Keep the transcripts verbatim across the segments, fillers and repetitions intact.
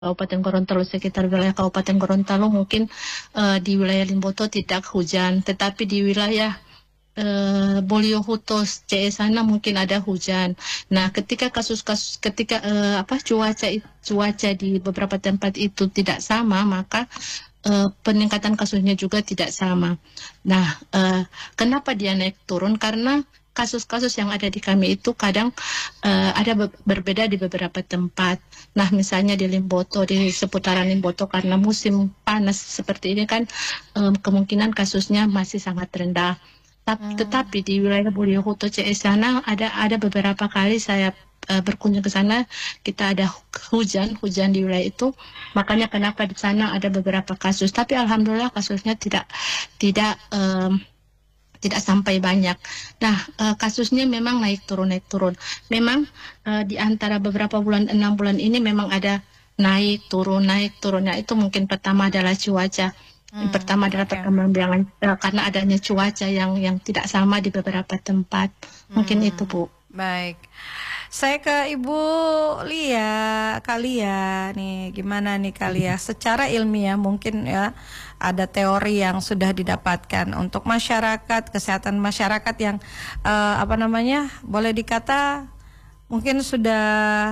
Kabupaten Gorontalo, sekitar wilayah Kabupaten Gorontalo mungkin uh, di wilayah Limboto tidak hujan, tetapi di wilayah uh, Boliohuto C E sana mungkin ada hujan. Nah, ketika kasus-kasus ketika uh, apa cuaca cuaca di beberapa tempat itu tidak sama, maka uh, peningkatan kasusnya juga tidak sama. Nah, uh, kenapa dia naik turun? Karena kasus-kasus yang ada di kami itu kadang uh, ada be berbeda di beberapa tempat. Nah, misalnya di Limboto, di seputaran Limboto, karena musim panas seperti ini kan, um, kemungkinan kasusnya masih sangat rendah. Hmm. Tetapi di wilayah Boliohuto C E sana ada ada beberapa kali saya uh, berkunjung ke sana, kita ada hujan hujan di wilayah itu, makanya kenapa di sana ada beberapa kasus. Tapi alhamdulillah kasusnya tidak tidak um, tidak sampai banyak. Nah, uh, kasusnya memang naik turun naik turun. Memang uh, di antara beberapa bulan enam bulan ini memang ada naik turun naik turun. Nah, itu mungkin pertama adalah cuaca. Hmm, Yang pertama adalah okay. perkembangan uh, karena adanya cuaca yang yang tidak sama di beberapa tempat. Mungkin Hmm, itu, Bu. baik. Saya ke Ibu Lia, Kalia nih, gimana nih Kalia? Secara ilmiah mungkin ya ada teori yang sudah didapatkan untuk masyarakat, kesehatan masyarakat yang uh, apa namanya, boleh dikata mungkin sudah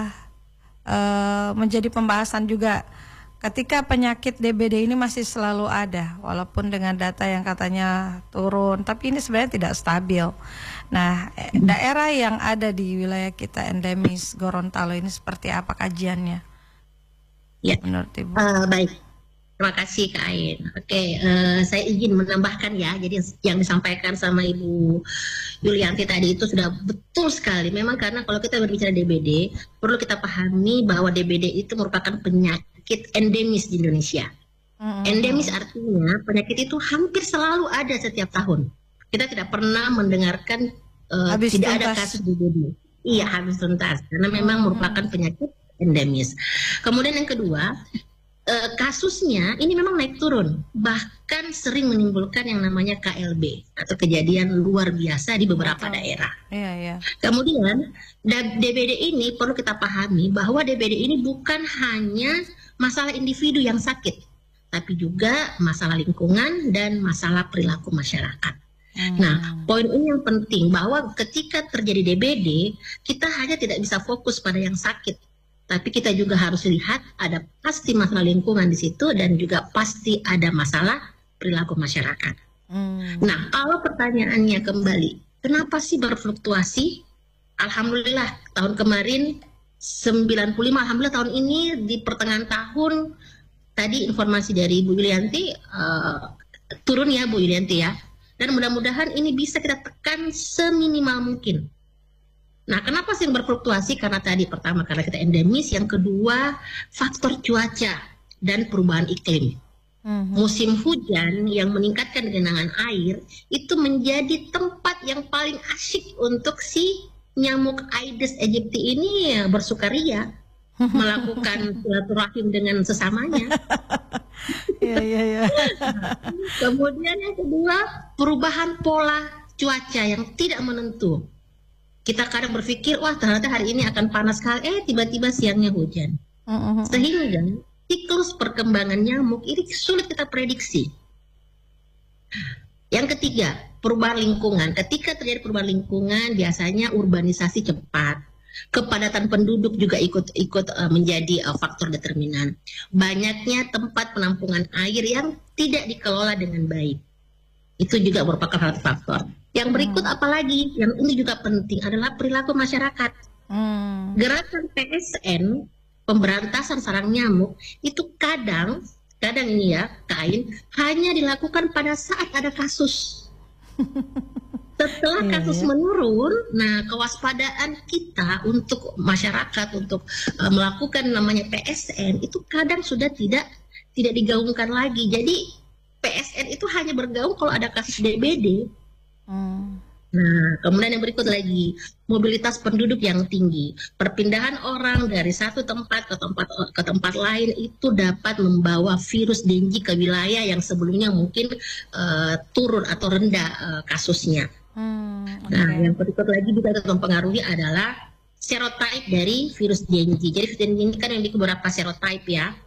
uh, menjadi pembahasan juga. Ketika penyakit D B D ini masih selalu ada, walaupun dengan data yang katanya turun, tapi ini sebenarnya tidak stabil. Nah, daerah yang ada di wilayah kita endemis Gorontalo ini seperti apa kajiannya? Ya, menurut Ibu. Uh, baik. Terima kasih Kak Ain. Oke, uh, saya izin menambahkan ya. Jadi yang disampaikan sama Ibu Yulianti tadi itu sudah betul sekali. Memang karena kalau kita berbicara D B D, perlu kita pahami bahwa D B D itu merupakan penyakit endemis di Indonesia. Mm-hmm. Endemis artinya penyakit itu hampir selalu ada setiap tahun. Kita tidak pernah mendengarkan uh, tidak tuntas. Ada kasus D B D. Iya, habis tuntas. Karena memang mm-hmm. merupakan penyakit endemis. Kemudian yang kedua, uh, kasusnya ini memang naik turun. Bahkan sering menimbulkan yang namanya K L B atau kejadian luar biasa di beberapa oh. daerah. Iya, iya. Kemudian D B D ini perlu kita pahami bahwa D B D ini bukan hanya masalah individu yang sakit, tapi juga masalah lingkungan dan masalah perilaku masyarakat. Hmm. Nah, poin ini yang penting bahwa ketika terjadi D B D, kita hanya tidak bisa fokus pada yang sakit, tapi kita juga harus lihat ada pasti masalah lingkungan di situ dan juga pasti ada masalah perilaku masyarakat. Hmm. Nah, kalau pertanyaannya kembali, kenapa sih berfluktuasi? Alhamdulillah tahun kemarin sembilan puluh lima, alhamdulillah tahun ini di pertengahan tahun tadi informasi dari Bu Yulianti uh, turun ya Bu Yulianti ya, dan mudah-mudahan ini bisa kita tekan seminimal mungkin. Nah, kenapa sih berfluktuasi? Karena tadi pertama karena kita endemis, yang kedua faktor cuaca dan perubahan iklim. Mm-hmm. Musim hujan yang meningkatkan genangan air itu menjadi tempat yang paling asyik untuk si nyamuk Aedes aegypti ini ya, bersukaria melakukan silaturahim dengan sesamanya. Ya, ya, ya. Kemudian yang kedua, perubahan pola cuaca yang tidak menentu. Kita kadang berpikir, wah ternyata hari ini akan panas sekali, eh tiba-tiba siangnya hujan. Uh-huh. Sehingga siklus perkembangan nyamuk ini sulit kita prediksi. Yang ketiga, perubahan lingkungan. Ketika terjadi perubahan lingkungan, biasanya urbanisasi cepat. Kepadatan penduduk juga ikut-ikut uh, menjadi uh, faktor determinan. Banyaknya tempat penampungan air yang tidak dikelola dengan baik. Itu juga merupakan salah satu faktor. Yang berikut hmm. apalagi, yang ini juga penting adalah perilaku masyarakat. Hmm. Gerakan P S N, pemberantasan sarang nyamuk, itu kadang kadang ini ya, kain hanya dilakukan pada saat ada kasus. Setelah kasus yeah, yeah. menurun, nah kewaspadaan kita untuk masyarakat untuk uh, melakukan namanya P S N itu kadang sudah tidak tidak digaungkan lagi. Jadi P S N itu hanya bergaung kalau ada kasus D B D. Hmm. Nah, kemudian yang berikut lagi, mobilitas penduduk yang tinggi. Perpindahan orang dari satu tempat ke tempat ke tempat lain itu dapat membawa virus Dengue ke wilayah yang sebelumnya mungkin uh, turun atau rendah uh, kasusnya. Hmm, okay. Nah, yang berikut lagi juga mempengaruhi adalah serotype dari virus D N G. Jadi virus D N G ini kan yang di beberapa serotype ya.